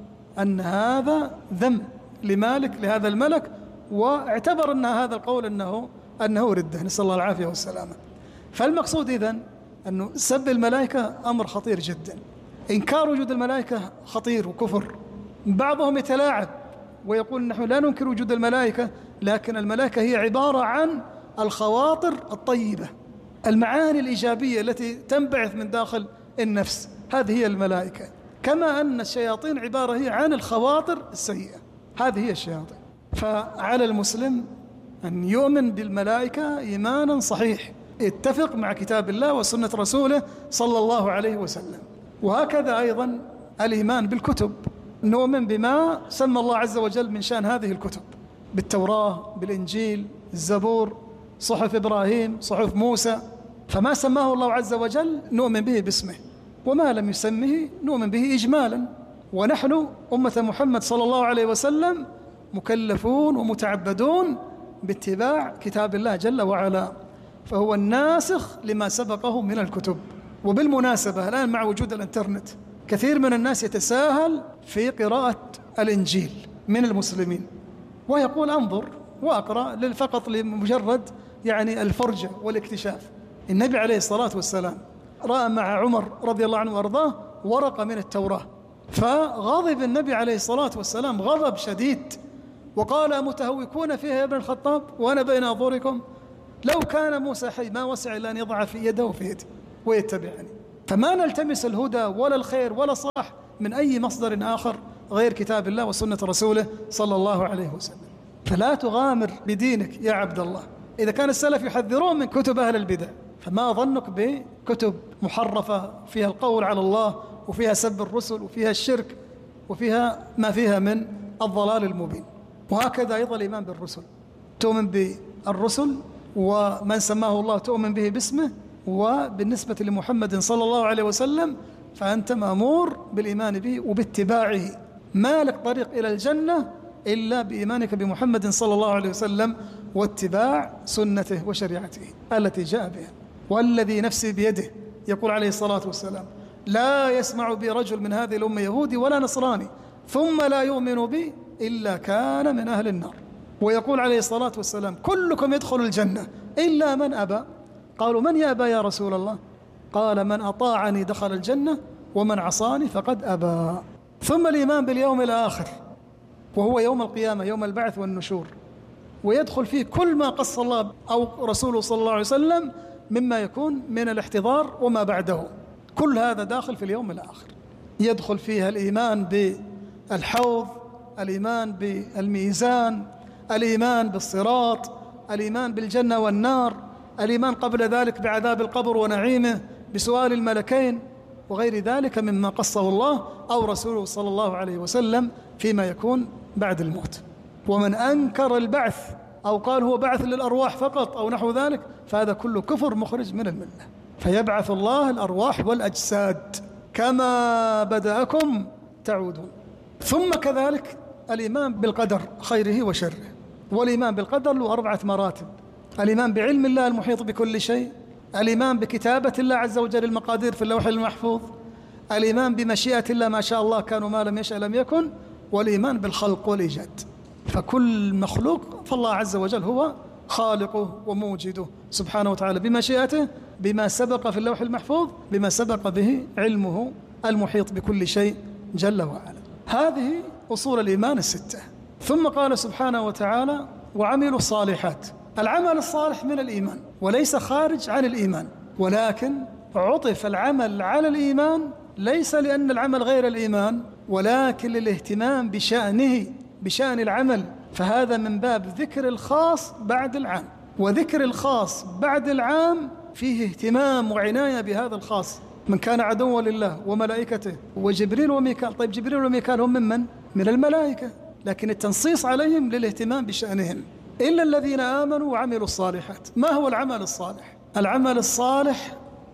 أن هذا ذم لمالك لهذا الملك، واعتبر أن هذا القول أنه أنه ردة، نسأل الله العافية والسلامة. فالمقصود إذن أنه سب الملائكة أمر خطير جدا، إنكار وجود الملائكة خطير وكفر. بعضهم يتلاعب ويقول نحن لا ننكر وجود الملائكة، لكن الملائكة هي عبارة عن الخواطر الطيبة، المعاني الإيجابية التي تنبعث من داخل النفس، هذه هي الملائكة. كما أن الشياطين عبارة هي عن الخواطر السيئة، هذه هي الشياطين. فعلى المسلم أن يؤمن بالملائكة إيمانا صحيح اتفق مع كتاب الله وسنة رسوله صلى الله عليه وسلم. وهكذا أيضا الإيمان بالكتب، نؤمن بما سمى الله عز وجل من شأن هذه الكتب، بالتوراة، بالإنجيل، الزبور، صحف إبراهيم، صحف موسى. فما سماه الله عز وجل نؤمن به باسمه، وما لم يسمه نؤمن به إجمالا. ونحن أمة محمد صلى الله عليه وسلم مكلفون ومتعبدون باتباع كتاب الله جل وعلا، فهو الناسخ لما سبقه من الكتب. وبالمناسبة الآن مع وجود الانترنت كثير من الناس يتساهل في قراءة الإنجيل من المسلمين، ويقول أنظر وأقرأ فقط لمجرد يعني الفرجة والاكتشاف. النبي عليه الصلاة والسلام رأى مع عمر رضي الله عنه وأرضاه ورقة من التوراة، فغضب النبي عليه الصلاة والسلام غضب شديد وقال: متهوكون فيها يا ابن الخطاب وأنا بين أظهركم، لو كان موسى حي ما وسع إلا أن يضع في يده في يدي ويتبعني. فما نلتمس الهدى ولا الخير ولا الصلاح من أي مصدر آخر غير كتاب الله وسنة رسوله صلى الله عليه وسلم. فلا تغامر بدينك يا عبد الله. إذا كان السلف يحذرون من كتب أهل البدع، فما ظنك بكتب محرفة فيها القول على الله وفيها سب الرسل وفيها الشرك وفيها ما فيها من الضلال المبين. وهكذا أيضا الإيمان بالرسل، تؤمن بالرسل ومن سماه الله تؤمن به باسمه. وبالنسبة لمحمد صلى الله عليه وسلم فأنت مأمور بالإيمان به وباتباعه، ما لك طريق إلى الجنة إلا بإيمانك بمحمد صلى الله عليه وسلم واتباع سنته وشريعته التي جاء بها. والذي نفسي بيده، يقول عليه الصلاة والسلام: لا يسمع بي رجل من هذه الأمة يهودي ولا نصراني ثم لا يؤمن بي إلا كان من أهل النار. ويقول عليه الصلاة والسلام كلكم يدخل الجنة إلا من أبى. قالوا من يأبى يا رسول الله؟ قال من أطاعني دخل الجنة ومن عصاني فقد أبى. ثم الإيمان باليوم الآخر وهو يوم القيامة، يوم البعث والنشور، ويدخل فيه كل ما قص الله أو رسوله صلى الله عليه وسلم مما يكون من الاحتضار وما بعده، كل هذا داخل في اليوم الآخر. يدخل فيها الإيمان بالحوض، الإيمان بالميزان، الإيمان بالصراط، الإيمان بالجنة والنار، الإيمان قبل ذلك بعذاب القبر ونعيمه، بسؤال الملكين، وغير ذلك مما قصه الله أو رسوله صلى الله عليه وسلم فيما يكون بعد الموت. ومن أنكر البعث أو قال هو بعث للأرواح فقط أو نحو ذلك فهذا كله كفر مخرج من الملة. فيبعث الله الأرواح والأجساد كما بدأكم تعودون. ثم كذلك الإيمان بالقدر خيره وشره، والإيمان بالقدر له أربعة مراتب: الإيمان بعلم الله المحيط بكل شيء، الإيمان بكتابة الله عز وجل المقادير في اللوح المحفوظ، الإيمان بمشيئة الله ما شاء الله كان وما لم يشأ لم يكن، والإيمان بالخلق والإيجاد. فكل مخلوق فالله عز وجل هو خالقه وموجده سبحانه وتعالى بمشيئته، بما سبق في اللوح المحفوظ، بما سبق به علمه المحيط بكل شيء جل وعلا. هذه أصول الإيمان الستة. ثم قال سبحانه وتعالى وعملوا الصالحات. العمل الصالح من الإيمان وليس خارج عن الإيمان، ولكن عطف العمل على الإيمان ليس لأن العمل غير الإيمان، ولكن للاهتمام بشأنه، بشأن العمل. فهذا من باب ذكر الخاص بعد العام، وذكر الخاص بعد العام فيه اهتمام وعناية بهذا الخاص. من كان عدوا لله وملائكته وجبريل وميكال. طيب جبريل وميكال هم من من؟ من الملائكة، لكن التنصيص عليهم للاهتمام بشأنهم. إلا الذين آمنوا وعملوا الصالحات. ما هو العمل الصالح؟ العمل الصالح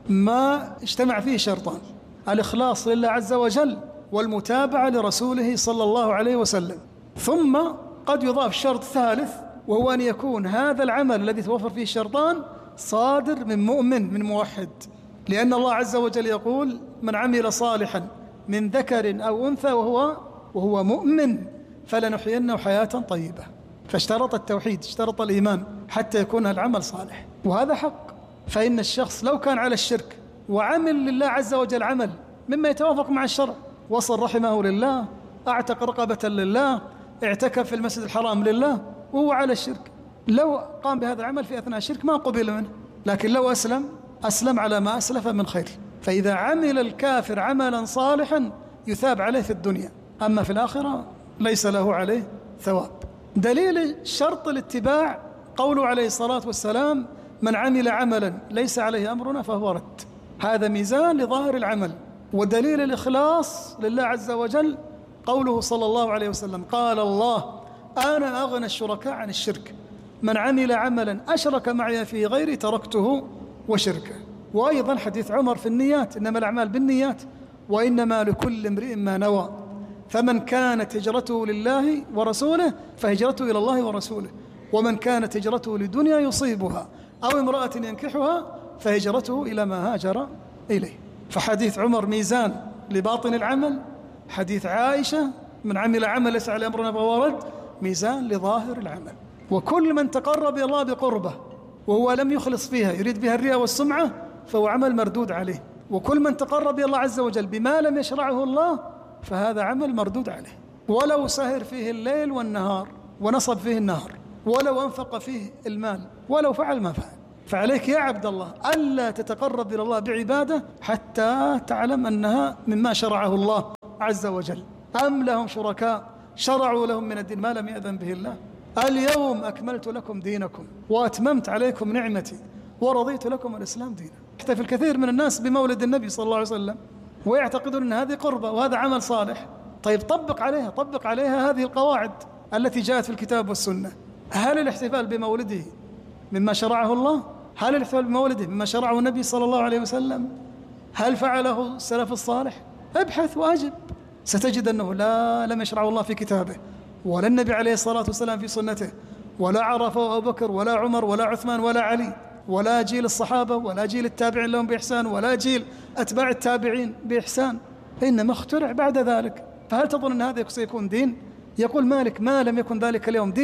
ما اجتمع فيه شرطان: الإخلاص لله عز وجل والمتابعة لرسوله صلى الله عليه وسلم. ثم قد يضاف شرط ثالث، وهو أن يكون هذا العمل الذي توفر فيه الشرطان صادر من مؤمن، من موحد، لأن الله عز وجل يقول من عمل صالحا من ذكر أو أنثى وهو وهو مؤمن فلنحيينه حياة طيبة. فاشترط التوحيد، اشترط الإيمان حتى يكون العمل صالح، وهذا حق. فإن الشخص لو كان على الشرك وعمل لله عز وجل عمل مما يتوافق مع الشرع، وصل رحمه لله، أعتق رقبة لله، اعتكف في المسجد الحرام لله وهو على الشرك، لو قام بهذا العمل في أثناء الشرك ما قبل منه، لكن لو أسلم أسلم على ما أسلف من خير. فإذا عمل الكافر عملا صالحا يثاب عليه في الدنيا، أما في الآخرة ليس له عليه ثواب. دليل شرط الاتباع قوله عليه الصلاة والسلام من عمل عملا ليس عليه أمرنا فهو رد. هذا ميزان لظاهر العمل. ودليل الإخلاص لله عز وجل قوله صلى الله عليه وسلم قال الله أنا أغنى الشركاء عن الشرك، من عمل عملا أشرك معي فيه غيري تركته وشركه. وأيضا حديث عمر في النيات، إنما الأعمال بالنيات وإنما لكل امرئ ما نوى، فمن كانت هجرته لله ورسوله فهجرته إلى الله ورسوله، ومن كانت هجرته لدنيا يصيبها أو امرأة ينكحها فهجرته إلى ما هاجر إليه. فحديث عمر ميزان لباطن العمل، حديث عائشة من عمل عمل ليس عليه أمرنا فهو رد ميزان لظاهر العمل. وكل من تقرب إلى الله بقربه وهو لم يخلص فيها يريد بها الرياء والسمعة فهو عمل مردود عليه، وكل من تقرب إلى الله عز وجل بما لم يشرعه الله فهذا عمل مردود عليه، ولو سهر فيه الليل والنهار ونصب فيه النهر، ولو أنفق فيه المال، ولو فعل ما فعل. فعليك يا عبد الله ألا تتقرب إلى الله بعبادة حتى تعلم أنها مما شرعه الله عز وجل. أم لهم شركاء شرعوا لهم من الدين ما لم يأذن به الله. اليوم أكملت لكم دينكم وأتممت عليكم نعمتي ورضيت لكم الإسلام دينا. يحتفل الكثير من الناس بمولد النبي صلى الله عليه وسلم ويعتقدون أن هذه قربة وهذا عمل صالح. طيب طبق عليها طبق عليها هذه القواعد التي جاءت في الكتاب والسنة. هل الاحتفال بمولده مما شرعه الله؟ هل الاحتفال بمولده مما شرعه النبي صلى الله عليه وسلم؟ هل فعله السلف الصالح؟ ابحث وأجب، ستجد أنه لا لم يشرعه الله في كتابه، ولا النبي عليه الصلاة والسلام في سنته، ولا عرفه أبو بكر ولا عمر ولا عثمان ولا علي، ولا جيل الصحابة ولا جيل التابعين لهم بإحسان ولا جيل أتباع التابعين بإحسان، إنما اخترع بعد ذلك. فهل تظن أن هذا سيكون دين؟ يقول مالك ما لم يكن ذلك اليوم دين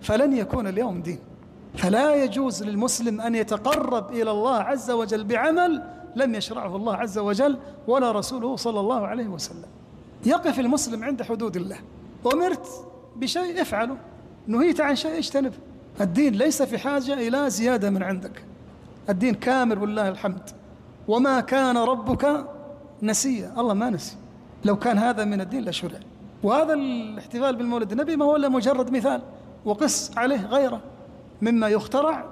فلن يكون اليوم دين. فلا يجوز للمسلم أن يتقرب إلى الله عز وجل بعمل لم يشرعه الله عز وجل ولا رسوله صلى الله عليه وسلم. يقف المسلم عند حدود الله. أمرت بشيء افعله، نهيت عن شيء اجتنبه. الدين ليس في حاجة إلى زيادة من عندك، الدين كامل والله الحمد. وما كان ربك نسيا، الله ما نسي، لو كان هذا من الدين لشرع. وهذا الاحتفال بالمولد النبي ما هو إلا مجرد مثال، وقس عليه غيره مما يخترع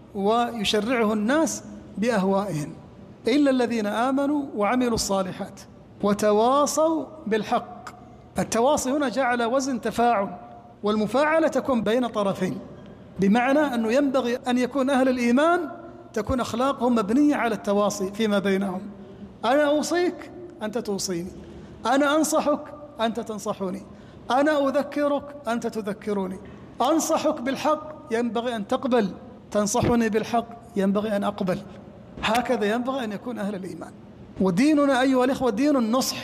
ويشرعه الناس بأهوائهم، إلا الذين آمنوا وعملوا الصالحات وتواصوا بالحق. التواصي هنا جعل وزن تفاعل، والمفاعلة تكون بين طرفين، بمعنى أنه ينبغي أن يكون أهل الإيمان تكون أخلاقهم مبنية على التواصي فيما بينهم. أنا أوصيك أنت توصيني، أنا أنصحك أنت تنصحوني، أنا أذكرك أنت تذكروني، أنصحك بالحق ينبغي أن تقبل، تنصحني بالحق ينبغي أن أقبل. هكذا ينبغي أن يكون أهل الإيمان. وديننا أيها الإخوة دين النصح.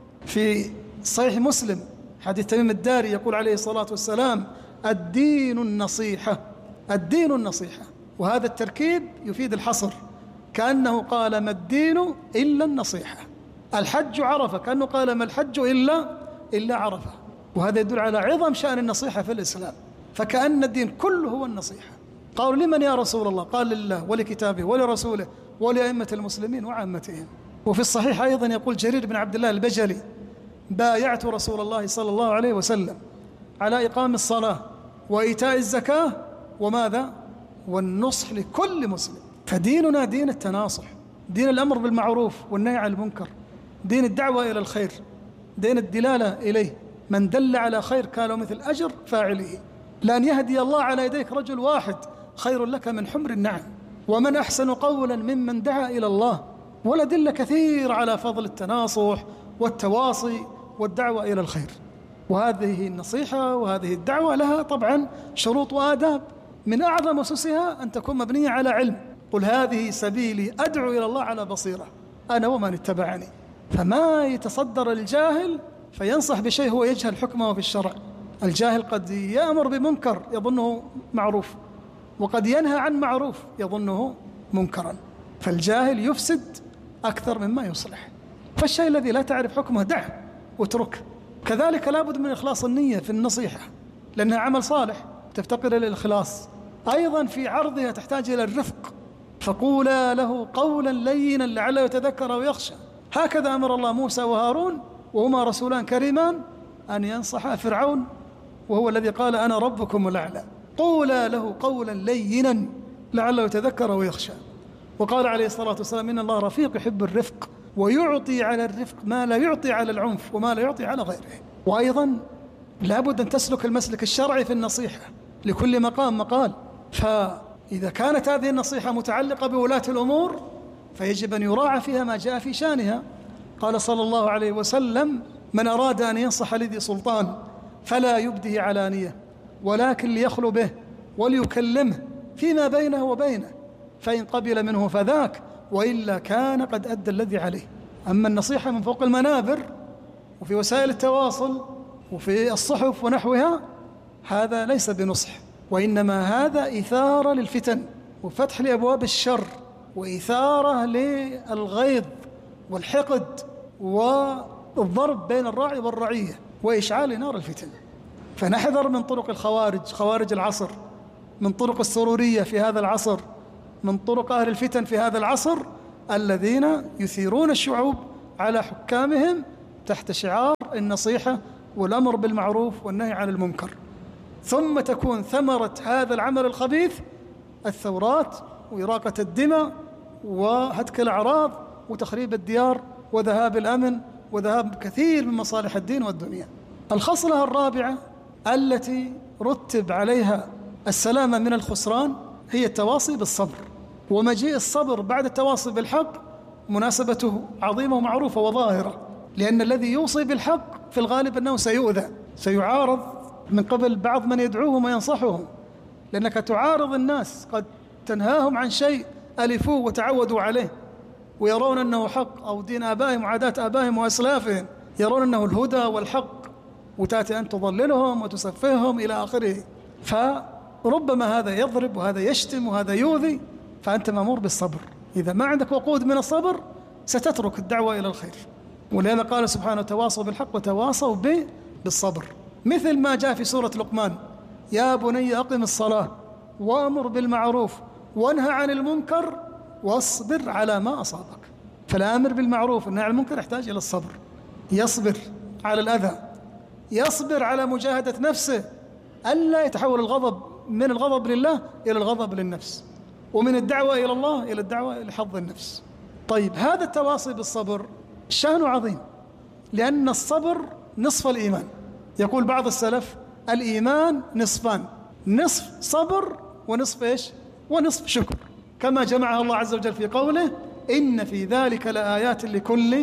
في صحيح مسلم حديث تميم الداري يقول عليه الصلاة والسلام: الدين النصيحة، الدين النصيحة. وهذا التركيب يفيد الحصر، كأنه قال ما الدين إلا النصيحة. الحج عرفة، كأنه قال ما الحج إلا إلا عرفة. وهذا يدل على عظم شأن النصيحة في الإسلام، فكأن الدين كله هو النصيحة. قالوا: لمن يا رسول الله؟ قال: لله ولكتابه ولرسوله ولأئمة المسلمين وعامتهم. وفي الصحيح أيضا يقول جرير بن عبد الله البجلي: بايعت رسول الله صلى الله عليه وسلم على إقام الصلاة وإيتاء الزكاة وماذا؟ والنصح لكل مسلم. فديننا دين التناصح، دين الأمر بالمعروف والنهي عن المنكر، دين الدعوة إلى الخير، دين الدلالة إليه. من دل على خير كان له مثل أجر فاعله. لأن يهدي الله على يديك رجل واحد خير لك من حمر النعم. ومن أحسن قولا ممن دعا إلى الله. ولدل كثير على فضل التناصح والتواصي والدعوة إلى الخير. وهذه النصيحة وهذه الدعوة لها طبعا شروط وآداب، من أعظم أسسها أن تكون مبنية على علم. قل هذه سبيلي أدعو إلى الله على بصيرة أنا ومن اتبعني. فما يتصدر الجاهل فينصح بشيء هو يجهل حكمه في الشرع. الجاهل قد يأمر بمنكر يظنه معروف، وقد ينهى عن معروف يظنه منكرا. فالجاهل يفسد أكثر مما يصلح. فالشيء الذي لا تعرف حكمه دعه واتركه. كذلك لابد من إخلاص النية في النصيحة، لأنها عمل صالح تفتقر إلى الإخلاص. أيضا في عرضها تحتاج إلى الرفق، فقولا له قولا لينا لعله يتذكر أو يخشى. هكذا أمر الله موسى وهارون وهما رسولان كريمان أن ينصحا فرعون، وهو الذي قال أنا ربكم الأعلى. قولا له قولا لينا لعله يتذكر أو يخشى. وقال عليه الصلاة والسلام: إن الله رفيق يحب الرفق، ويعطي على الرفق ما لا يعطي على العنف وما لا يعطي على غيره. وأيضا لابد أن تسلك المسلك الشرعي في النصيحة، لكل مقام مقال. فإذا كانت هذه النصيحة متعلقة بولاة الأمور فيجب أن يراعى فيها ما جاء في شانها. قال صلى الله عليه وسلم: من أراد أن ينصح لذي سلطان فلا يبده علانية، ولكن ليخلو به وليكلمه فيما بينه وبينه، فإن قبل منه فذاك، وإلا كان قد أدى الذي عليه. أما النصيحة من فوق المنابر وفي وسائل التواصل وفي الصحف ونحوها هذا ليس بنصح، وإنما هذا إثارة للفتن وفتح لأبواب الشر وإثارة للغيظ والحقد والضرب بين الراعي والرعية وإشعال نار الفتن. فنحذر من طرق الخوارج، خوارج العصر، من طرق السرورية في هذا العصر، من طرق أهل الفتن في هذا العصر الذين يثيرون الشعوب على حكامهم تحت شعار النصيحة والأمر بالمعروف والنهي عن المنكر. ثم تكون ثمرة هذا العمل الخبيث الثورات وإراقة الدماء وهتك الأعراض وتخريب الديار وذهاب الأمن وذهاب كثير من مصالح الدين والدنيا. الخصلة الرابعة التي رتب عليها السلامة من الخسران هي التواصي بالصبر. ومجيء الصبر بعد التواصي بالحق مناسبته عظيمة ومعروفة وظاهرة، لأن الذي يوصي بالحق في الغالب أنه سيؤذى، سيعارض من قبل بعض من يدعوهم وينصحهم، لأنك تعارض الناس، قد تنهاهم عن شيء ألفوه وتعودوا عليه ويرون أنه حق، أو دين آبائهم وعادات آبائهم وأسلافهم، يرون أنه الهدى والحق، وتأتي أن تضللهم وتسفههم إلى آخره. ربما هذا يضرب وهذا يشتم وهذا يؤذي، فأنت مأمور بالصبر. إذا ما عندك وقود من الصبر ستترك الدعوة إلى الخير. ولهذا قال سبحانه: تواصوا بالحق وتواصوا بالصبر. مثل ما جاء في سورة لقمان: يا بني أقم الصلاة وأمر بالمعروف وانهى عن المنكر واصبر على ما أصابك. فالآمر بالمعروف والنهي عن المنكر يحتاج إلى الصبر، يصبر على الأذى، يصبر على مجاهدة نفسه، ألا يتحول الغضب من الغضب لله إلى الغضب للنفس، ومن الدعوة إلى الله إلى الدعوة لحظ النفس. طيب، هذا التواصي بالصبر شأنه عظيم، لأن الصبر نصف الإيمان. يقول بعض السلف: الإيمان نصفان، نصف صبر ونصف إيش؟ ونصف شكر، كما جمعها الله عز وجل في قوله: إن في ذلك لآيات لكل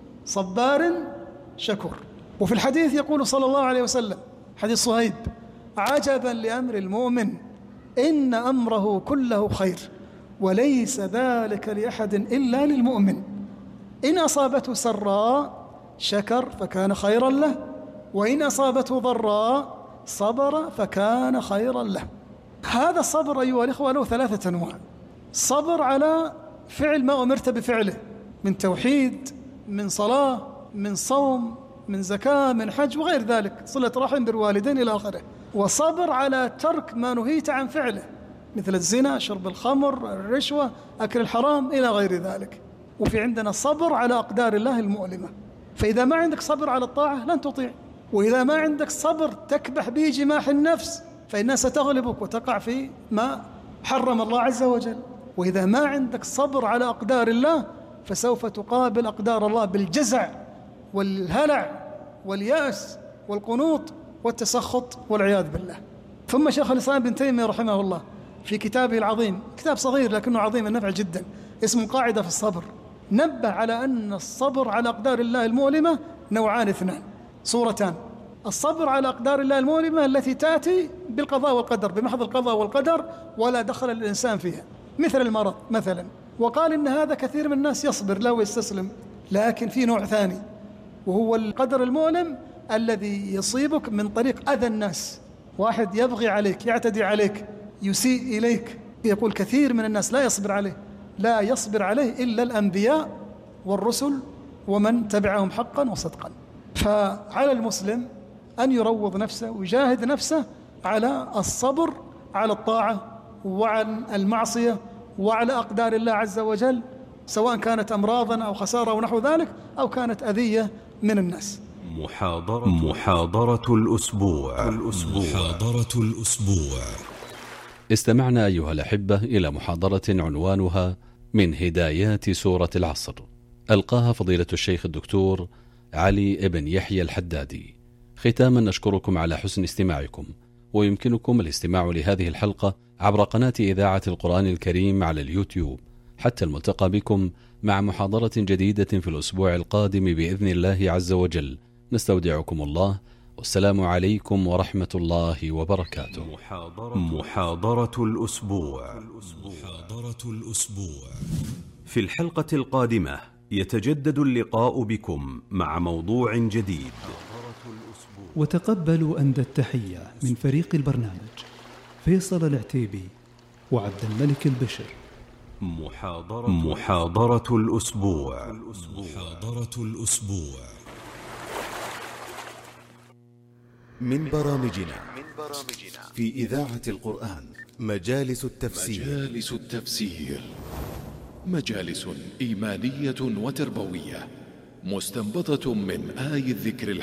صبار شكور. وفي الحديث يقول صلى الله عليه وسلم، حديث صهيب: عجبا لأمر المؤمن إن أمره كله خير وليس ذلك لأحد إلا للمؤمن، إن أصابته سراء شكر فكان خيرا له، وإن أصابته ضراء صبر فكان خيرا له. هذا الصبر أيها الإخوة له ثلاثة أنواع: صبر على فعل ما أمرت بفعله من توحيد، من صلاة، من صوم، من زكاة، من حج وغير ذلك، صلة رحم بالوالدين إلى آخره. وصبر على ترك ما نهيت عن فعله مثل الزنا، شرب الخمر، الرشوة، أكل الحرام إلى غير ذلك. وفي عندنا الصبر على أقدار الله المؤلمة. فإذا ما عندك صبر على الطاعة لن تطيع، وإذا ما عندك صبر تكبح به جماح النفس فإنها ستغلبك وتقع في ما حرم الله عز وجل. وإذا ما عندك صبر على أقدار الله فسوف تقابل أقدار الله بالجزع والهلع واليأس والقنوط والتسخط والعياذ بالله. ثم شيخ الإسلام ابن تيمية رحمه الله في كتابه العظيم، كتاب صغير لكنه عظيم النفع جدا، اسمه قاعدة في الصبر، نبه على أن الصبر على أقدار الله المؤلمة نوعان اثنان، صورتان: الصبر على أقدار الله المؤلمة التي تأتي بالقضاء والقدر، بمحض القضاء والقدر ولا دخل الإنسان فيها، مثل المرض مثلا. وقال إن هذا كثير من الناس يصبر له ويستسلم، لكن في نوع ثاني وهو القدر المؤلم الذي يصيبك من طريق أذى الناس. واحد يبغي عليك، يعتدي عليك، يسيء إليك، يقول كثير من الناس لا يصبر عليه، لا يصبر عليه إلا الأنبياء والرسل ومن تبعهم حقا وصدقا. فعلى المسلم أن يروض نفسه ويجاهد نفسه على الصبر على الطاعة وعن المعصية وعلى أقدار الله عز وجل، سواء كانت أمراضا أو خسارة ونحو ذلك أو كانت أذية من الناس. محاضرة محاضرة الأسبوع الأسبوع محاضرة الأسبوع. استمعنا أيها الأحبة إلى محاضرة عنوانها من هدايات سورة العصر، ألقاها فضيلة الشيخ الدكتور علي ابن يحيى الحدادي. ختاما نشكركم على حسن استماعكم، ويمكنكم الاستماع لهذه الحلقة عبر قناة إذاعة القرآن الكريم على اليوتيوب. حتى الملتقى بكم مع محاضرة جديدة في الأسبوع القادم بإذن الله عز وجل. نستودعكم الله، والسلام عليكم ورحمة الله وبركاته. محاضرة, محاضرة الأسبوع محاضرة الأسبوع. في الحلقة القادمة يتجدد اللقاء بكم مع موضوع جديد. وتقبلوا أندى التحية من فريق البرنامج فيصل العتيبي وعبد الملك البشر. محاضرة, محاضرة الأسبوع محاضرة الأسبوع. من برامجنا في إذاعة القرآن مجالس التفسير. مجالس التفسير مجالس إيمانية وتربوية مستنبطة من آي الذكر